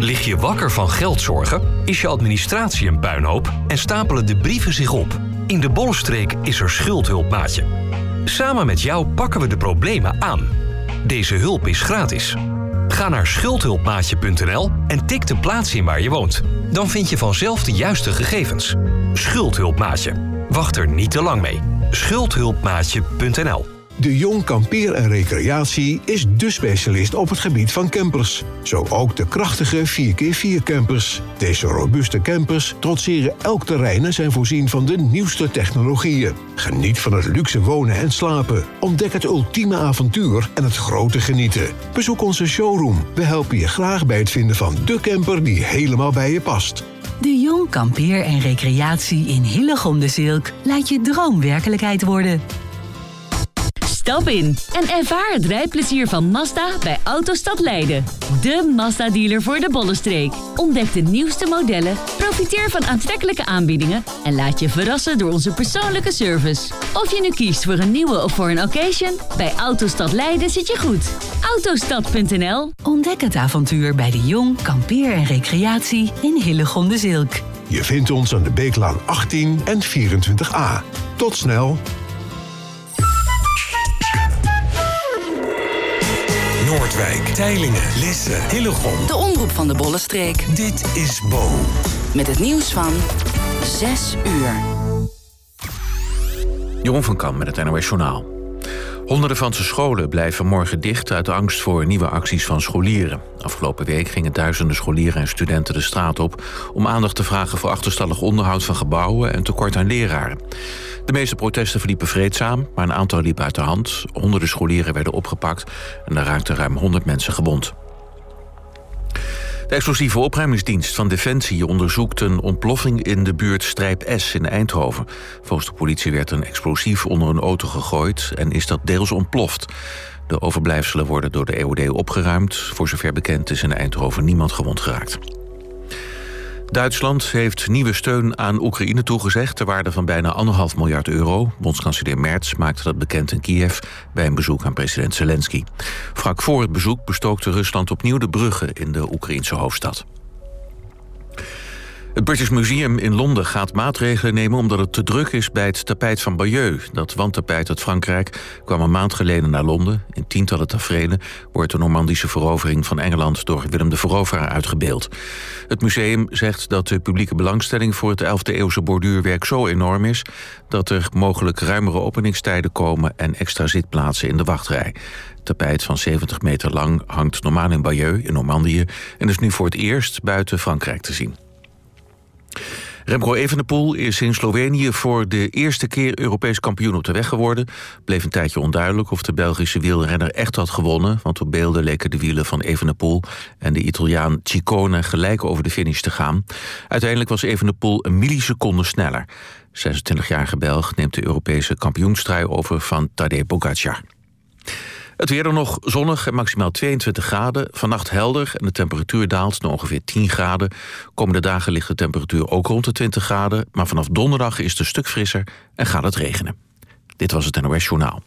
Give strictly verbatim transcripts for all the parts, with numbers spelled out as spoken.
Lig je wakker van geldzorgen? Is je administratie een puinhoop? En stapelen de brieven zich op? In de Bollenstreek is er Schuldhulp, maatje. Samen met jou pakken we de problemen aan. Deze hulp is gratis. Ga naar schuldhulpmaatje punt n l en tik de plaats in waar je woont. Dan vind je vanzelf de juiste gegevens. Schuldhulpmaatje. Wacht er niet te lang mee. schuldhulpmaatje punt n l. De Jong Kampeer en Recreatie is dé specialist op het gebied van campers. Zo ook de krachtige vier keer vier campers. Deze robuuste campers trotseren elk terrein en zijn voorzien van de nieuwste technologieën. Geniet van het luxe wonen en slapen. Ontdek het ultieme avontuur en het grote genieten. Bezoek onze showroom. We helpen je graag bij het vinden van de camper die helemaal bij je past. De Jong Kampeer en Recreatie in Hillegom de Zilk laat je droom werkelijkheid worden. Stap in en ervaar het rijplezier van Mazda bij Autostad Leiden. De Mazda-dealer voor de Bollenstreek. Ontdek de nieuwste modellen, profiteer van aantrekkelijke aanbiedingen en laat je verrassen door onze persoonlijke service. Of je nu kiest voor een nieuwe of voor een occasion, bij Autostad Leiden zit je goed. Autostad punt n l. Ontdek het avontuur bij de Jong Kampeer en Recreatie in Hillegom de Zilk. Je vindt ons aan de Beeklaan achttien en vierentwintig a. Tot snel! Noordwijk, Teylingen, Lisse, Hillegom. De omroep van de Bollenstreek. Dit is Bo. Met het nieuws van zes uur. Jeroen van Kam met het N O S Journaal. Honderden Franse scholen blijven morgen dicht uit angst voor nieuwe acties van scholieren. Afgelopen week gingen duizenden scholieren en studenten de straat op om aandacht te vragen voor achterstallig onderhoud van gebouwen en tekort aan leraren. De meeste protesten verliepen vreedzaam, maar een aantal liep uit de hand. Honderden scholieren werden opgepakt en er raakten ruim honderd mensen gewond. De explosieve opruimingsdienst van Defensie onderzoekt een ontploffing in de buurt Strijp S in Eindhoven. Volgens de politie werd een explosief onder een auto gegooid en is dat deels ontploft. De overblijfselen worden door de E O D opgeruimd. Voor zover bekend is in Eindhoven niemand gewond geraakt. Duitsland heeft nieuwe steun aan Oekraïne toegezegd ter waarde van bijna anderhalf miljard euro. Bondskanselier Merz maakte dat bekend in Kiev bij een bezoek aan president Zelensky. Vlak voor het bezoek bestookte Rusland opnieuw de bruggen in de Oekraïense hoofdstad. Het British Museum in Londen gaat maatregelen nemen omdat het te druk is bij het tapijt van Bayeux. Dat wandtapijt uit Frankrijk kwam een maand geleden naar Londen. In tientallen taferelen wordt de Normandische verovering van Engeland door Willem de Veroveraar uitgebeeld. Het museum zegt dat de publieke belangstelling voor het elfde eeuwse borduurwerk zo enorm is dat er mogelijk ruimere openingstijden komen en extra zitplaatsen in de wachtrij. Het tapijt van zeventig meter lang hangt normaal in Bayeux in Normandië en is nu voor het eerst buiten Frankrijk te zien. Remco Evenepoel is in Slovenië voor de eerste keer Europees kampioen op de weg geworden. Bleef een tijdje onduidelijk of de Belgische wielrenner echt had gewonnen, want op beelden leken de wielen van Evenepoel en de Italiaan Ciccone gelijk over de finish te gaan. Uiteindelijk was Evenepoel een milliseconde sneller. zesentwintigjarige Belg neemt de Europese kampioenstrui over van Tadej Pogacar. Het weer dan nog zonnig en maximaal tweeëntwintig graden. Vannacht helder en de temperatuur daalt naar ongeveer tien graden. Komende dagen ligt de temperatuur ook rond de twintig graden. Maar vanaf donderdag is het een stuk frisser en gaat het regenen. Dit was het N O S Journaal.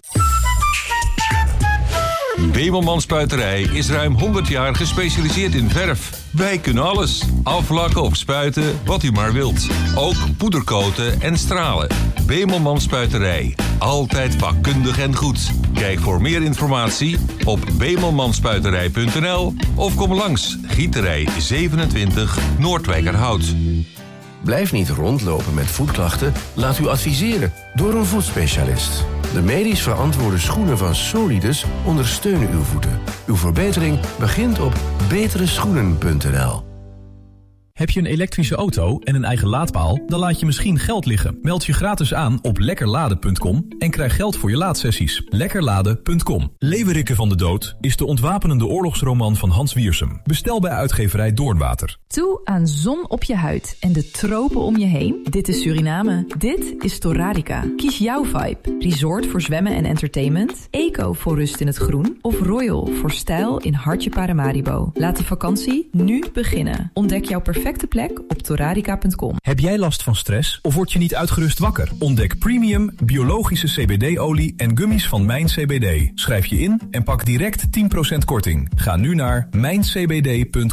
Bemelman Spuiterij is ruim honderd jaar gespecialiseerd in verf. Wij kunnen alles. Aflakken of spuiten, wat u maar wilt. Ook poedercoaten en stralen. Bemelman Spuiterij. Altijd vakkundig en goed. Kijk voor meer informatie op bemelmanspuiterij punt n l of kom langs Gieterij zevenentwintig Noordwijkerhout. Blijf niet rondlopen met voetklachten. Laat u adviseren door een voetspecialist. De medisch verantwoorde schoenen van Solidus ondersteunen uw voeten. Uw verbetering begint op betere schoenen punt n l. Heb je een elektrische auto en een eigen laadpaal? Dan laat je misschien geld liggen. Meld je gratis aan op lekkerladen punt com en krijg geld voor je laadsessies. lekkerladen punt com. Leeuwerikke van de Dood is de ontwapenende oorlogsroman van Hans Wiersum. Bestel bij uitgeverij Doornwater. Toe aan zon op je huid en de tropen om je heen? Dit is Suriname. Dit is Torarica. Kies jouw vibe. Resort voor zwemmen en entertainment. Eco voor rust in het groen. Of Royal voor stijl in Hartje Paramaribo. Laat de vakantie nu beginnen. Ontdek jouw perfecte plek op torarica punt com. Heb jij last van stress of word je niet uitgerust wakker? Ontdek premium biologische C B D-olie en gummies van Mijn C B D. Schrijf je in en pak direct tien procent korting. Ga nu naar mijn c b d punt com.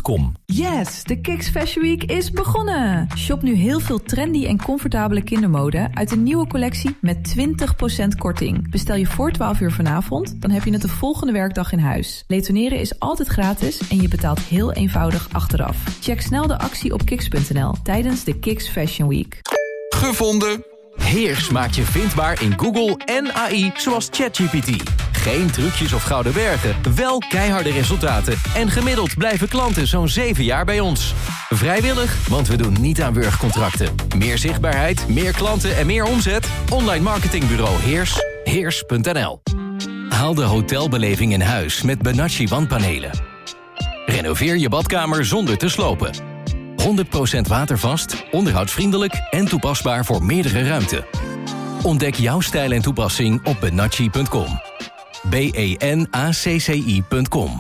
Yes, de Kiks Fashion Week is begonnen! Shop nu heel veel trendy en comfortabele kindermode uit de nieuwe collectie met twintig procent korting. Bestel je voor twaalf uur vanavond, dan heb je het de volgende werkdag in huis. Retourneren is altijd gratis en je betaalt heel eenvoudig achteraf. Check snel de actie op kiks punt n l tijdens de Kiks Fashion Week. Gevonden! Heers maakt je vindbaar in Google en A I zoals ChatGPT. Geen trucjes of gouden bergen, wel keiharde resultaten. En gemiddeld blijven klanten zo'n zeven jaar bij ons. Vrijwillig, want we doen niet aan wurgcontracten. Meer zichtbaarheid, meer klanten en meer omzet? Online marketingbureau Heers. Heers punt n l. Haal de hotelbeleving in huis met Benacci wandpanelen. Renoveer je badkamer zonder te slopen. honderd procent watervast, onderhoudsvriendelijk en toepasbaar voor meerdere ruimten. Ontdek jouw stijl en toepassing op benacci punt com. B E N A C C I punt com.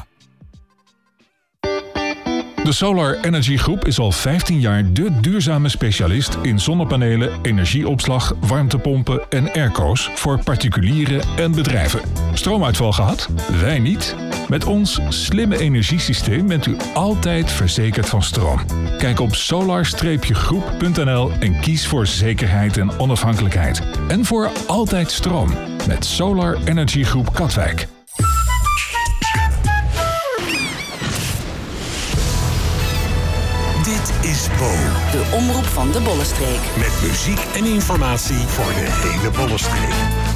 De Solar Energy Groep is al vijftien jaar de duurzame specialist in zonnepanelen, energieopslag, warmtepompen en airco's voor particulieren en bedrijven. Stroomuitval gehad? Wij niet. Met ons slimme energiesysteem bent u altijd verzekerd van stroom. Kijk op solar groep punt n l en kies voor zekerheid en onafhankelijkheid. En voor altijd stroom met Solar Energy Groep Katwijk. Dit is Bo. De omroep van de Bollenstreek. Met muziek en informatie voor de hele Bollenstreek.